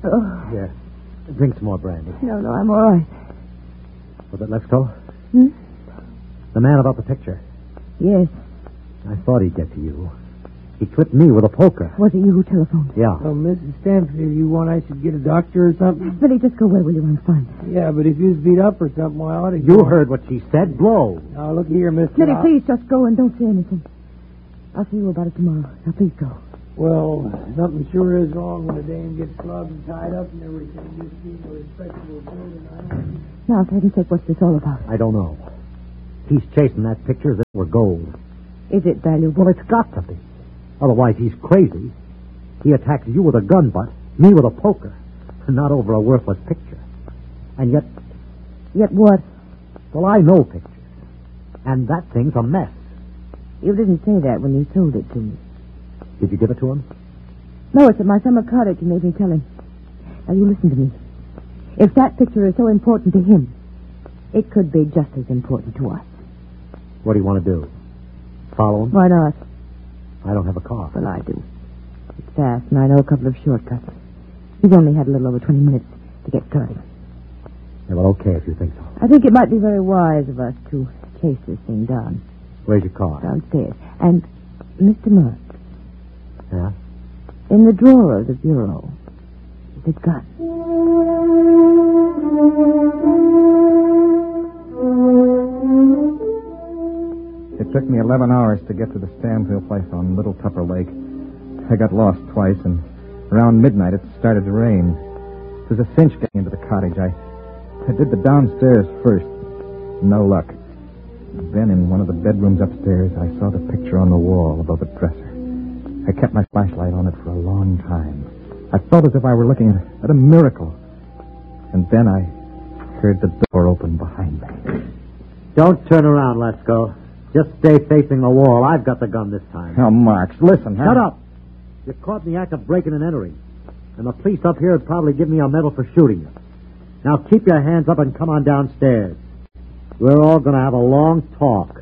Oh. Yes. Drink some more brandy. No, I'm all right. Was it Lesko? Hmm? The man about the picture. Yes. I thought he'd get to you. He clipped me with a poker. Was it you who telephoned? Yeah. Oh, Mrs. Stanfield, you want I should get a doctor or something? Billy, just go away, will you? I'm fine. Yeah, but if you was beat up or something, why, I ought to... You heard what she said. Blow. Now, look here, Mr. Smitty, please just go and don't say anything. I'll see you about it tomorrow. Now, please go. Well, something sure is wrong when a dame gets clubbed and tied up and everything. You seem a respectable building, Now, for heaven's sake, what's this all about? I don't know. He's chasing that picture as if it were gold. Is it valuable? Well, it's got to be. Otherwise, he's crazy. He attacks you with a gun butt, me with a poker, not over a worthless picture. And yet... Yet what? Well, I know pictures. And that thing's a mess. You didn't say that when you sold it to me. Did you give it to him? No, it's at my summer cottage you made me tell him. Now, you listen to me. If that picture is so important to him, it could be just as important to us. What do you want to do? Follow him? Why not? I don't have a car. Well, I do. It's fast, and I know a couple of shortcuts. He's only had a little over 20 minutes to get started. Yeah, well, okay, if you think so. I think it might be very wise of us to chase this thing down. Where's your car? Downstairs. And, Mr. Merck, Yeah? in the drawer of the bureau is a gun. It took me 11 hours to get to the Stanfield place on Little Tupper Lake. I got lost twice, and around midnight it started to rain. It was a cinch getting into the cottage. I did the downstairs first. No luck. Then in one of the bedrooms upstairs, I saw the picture on the wall above a dresser. I kept my flashlight on it for a long time. I felt as if I were looking at a miracle. And then I heard the door open behind me. Don't turn around, Lesko. Just stay facing the wall. I've got the gun this time. Oh, Marks, listen, huh? Shut up. You're caught in the act of breaking and entering. And the police up here would probably give me a medal for shooting you. Now keep your hands up and come on downstairs. We're all going to have a long talk.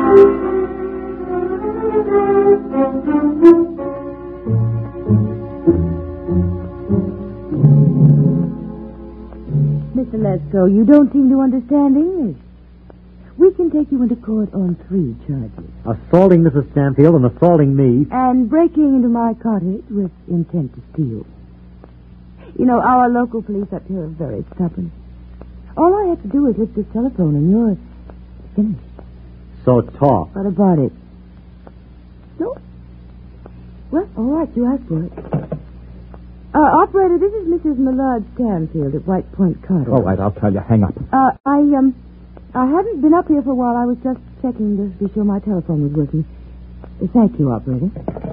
Mr. Lesko, you don't seem to understand English. We can take you into court on 3 charges. Assaulting Mrs. Stanfield and assaulting me. And breaking into my cottage with intent to steal. You know, our local police up here are very stubborn. All I have to do is lift this telephone and you're finished. So talk. What about it? No? Well, all right, you asked for it. Operator, this is Mrs. Millard Stanfield at White Point Cottage. All right, I'll tell you. Hang up. I haven't been up here for a while. I was just checking to be sure my telephone was working. Thank you, operator.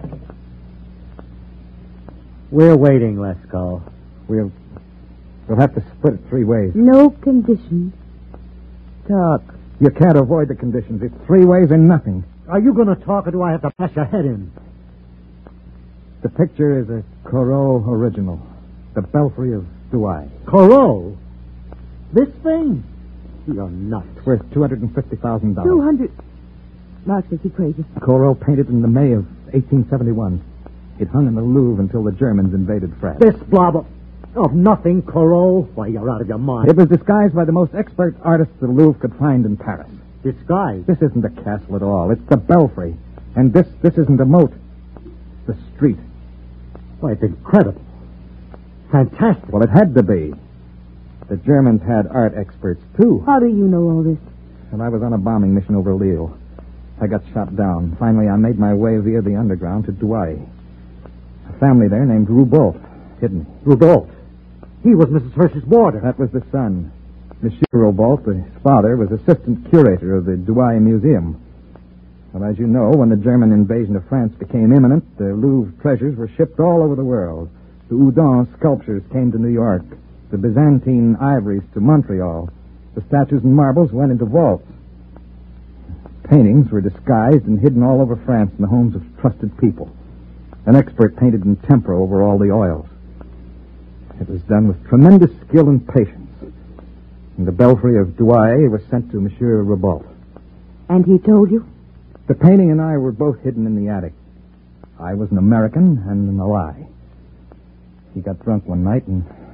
We're waiting, Lesko. We'll have to split it 3 ways. No conditions. Talk. You can't avoid the conditions. It's 3 ways or nothing. Are you going to talk or do I have to bash your head in? The picture is a Corot original. The Belfry of Douai. Corot? This thing? You're nuts. It's worth $250,000. 200. Mark says you're crazy. Corot painted in the May of 1871. It hung in the Louvre until the Germans invaded France. This blob of nothing, Corot? Why, you're out of your mind. It was disguised by the most expert artists the Louvre could find in Paris. Disguised? This isn't a castle at all. It's the Belfry. And this isn't a moat. It's the street. Why, it's incredible. Fantastic. Well, it had to be. The Germans had art experts, too. How do you know all this? And I was on a bombing mission over Lille. I got shot down. Finally, I made my way via the underground to Douai. A family there named Roubault hid me. Roubault? He was Mrs. Hirsch's boarder. That was the son. Monsieur Roubault, his father, was assistant curator of the Douai Museum. Well, as you know, when the German invasion of France became imminent, the Louvre treasures were shipped all over the world. The Houdon sculptures came to New York. The Byzantine ivories to Montreal. The statues and marbles went into vaults. Paintings were disguised and hidden all over France in the homes of trusted people. An expert painted in tempera over all the oils. It was done with tremendous skill and patience. And the Belfry of Douai was sent to Monsieur Roubault. And he told you? The painting and I were both hidden in the attic. I was an American and an ally. He got drunk one night and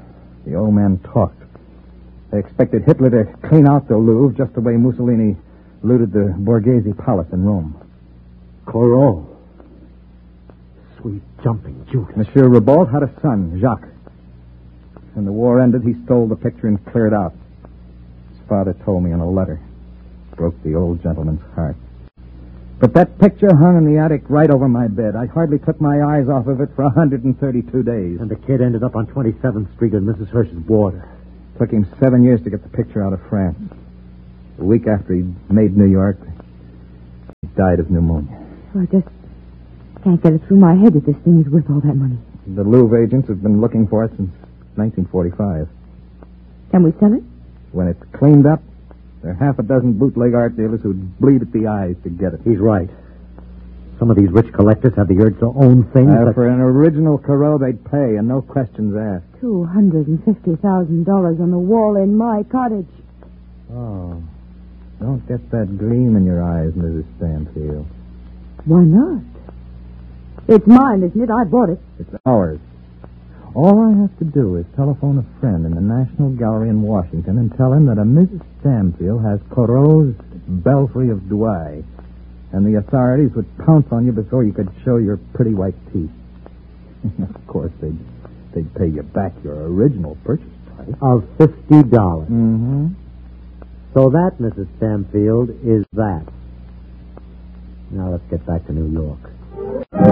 The old man talked. They expected Hitler to clean out the Louvre just the way Mussolini looted the Borghese Palace in Rome. Corot. Sweet jumping Judas. Monsieur Rebault had a son, Jacques. When the war ended, he stole the picture and cleared out. His father told me in a letter. Broke the old gentleman's heart. But that picture hung in the attic right over my bed. I hardly took my eyes off of it for 132 days. And the kid ended up on 27th Street in Mrs. Hirsch's border. Took him 7 years to get the picture out of France. A week after he made New York, he died of pneumonia. I just can't get it through my head that this thing is worth all that money. The Louvre agents have been looking for it since 1945. Can we sell it? When it's cleaned up, there are half a dozen bootleg art dealers who'd bleed at the eyes to get it. He's right. Some of these rich collectors have the urge to own things. For an original Corot, they'd pay, and no questions asked. $250,000 on the wall in my cottage. Oh, don't get that gleam in your eyes, Mrs. Stanfield. Why not? It's mine, isn't it? I bought it. It's ours. All I have to do is telephone a friend in the National Gallery in Washington and tell him that a Mrs. Stanfield has Corot's Belfry of Douai, and the authorities would pounce on you before you could show your pretty white teeth. Of course, they'd pay you back your original purchase price. Of $50. Mm-hmm. So that, Mrs. Stanfield, is that. Now let's get back to New York.